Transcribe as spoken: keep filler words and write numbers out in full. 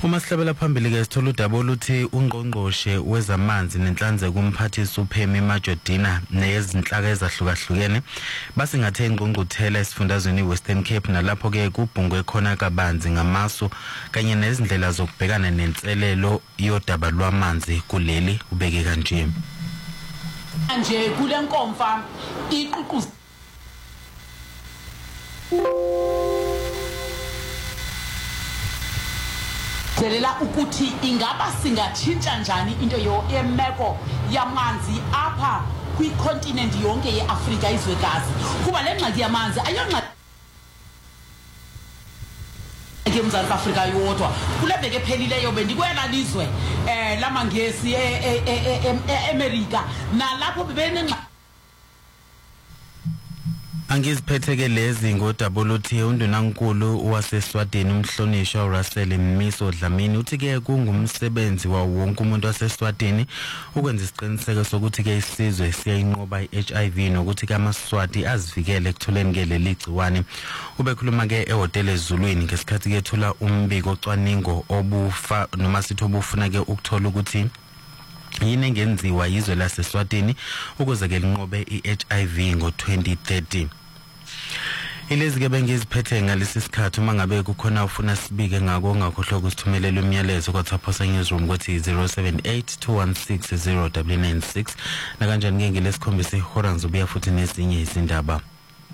Uma sihlabela phambili ke sithola udaba oluthi ungqongqoshe wezamanzi nenhlanzeko kumphathisi uPhemi Majodina nezinhlaka ezahlukahlukene basingathe ingqungquthela esifundazweni iWestern Cape nalapho ke kubhungwe khona kabanzi ngamasu kanye nezindlela zokubhekana nenselelo yodaba lwamanzi kuleli ubeke kanje. Nje kule nkomfa iququze Delela ukuthi ingaba singatshintsha njani into yemeko yamanzi apha kwicontinent yonke yeAfrika izwekazi kuba le ngxaki yamanzi ayongxaki eMzantsi Afrika yodwa kule veke phelileyo bendikwela lizwe eh lamangesi eAmerica nalapho bebenengxaki Angiziphetheke lezi ngodaba oluthi undunankulu waseSwatini umhlonishwa Russell Mmiso Dlamini uthi ke kungumsebenzi wawo wonke umuntu waseSwatini ukwenza isiqiniseko sokuthi ke isizwe siyayinqoba iH I V nokuthi ke amaSwati azivikele ekutholeni ke leli gciwane. Ubekhuluma ke ehotela eZulwini ngesikhathi ke ethula umbiko ocwaningo obufa noma sithi obufuna ke ukuthola ukuthi yini engenziwa yizwe laseSwatini ukuze ke linqobe iH I V ngo twenty thirty. Ilezi ke bengiziphethe ngalesi sikhathi uma ngabe kukhona ufuna sibike ngako ongakhohlwa ukusithumelela umyalezo kwaThaphosa Newsroom kuthi zero seven eight two one six zero nine nine six na kanjani ke ngilesikhombisa ihora ngizobuya futhi nezinye izindaba.